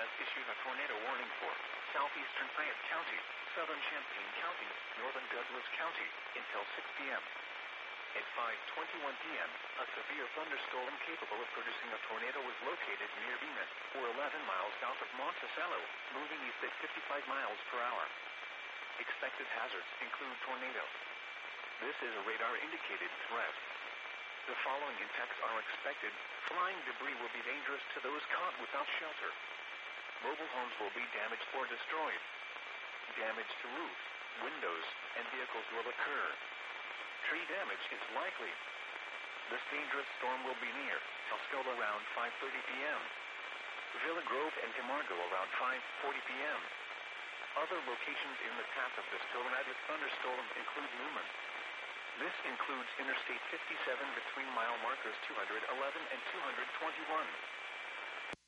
has issued a tornado warning for southeastern Fayette County, southern Champaign County, northern Douglas County, until 6 p.m. At 5:21 p.m., a severe thunderstorm capable of producing a tornado was located near Beeman, or 11 miles south of Monticello, moving east at 55 miles per hour. Expected hazards include tornado. This is a radar-indicated threat. The following impacts are expected. Flying debris will be dangerous to those caught without shelter. Mobile homes will be damaged or destroyed. Damage to roofs, windows, and vehicles will occur. Tree damage is likely. This dangerous storm will be near Tuscola around 5:30 p.m. Villa Grove and Camargo around 5:40 p.m. Other locations in the path of this tornadic thunderstorm include Newman. This includes Interstate 57 between mile markers 211 and 221.